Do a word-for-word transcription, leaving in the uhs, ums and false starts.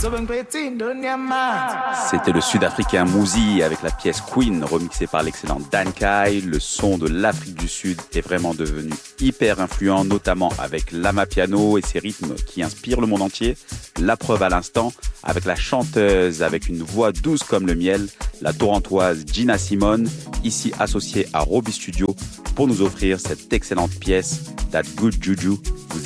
C'était le Sud-Africain Mouzi avec la pièce Queen remixée par l'excellent Dan Kai. Le son de l'Afrique du Sud est vraiment devenu hyper influent, notamment avec l'amapiano et ses rythmes qui inspirent le monde entier. La preuve à l'instant avec la chanteuse avec une voix douce comme le miel, la torontoise Gina Simone, ici associée à Robbie Studio pour nous offrir cette excellente pièce That Good Juju.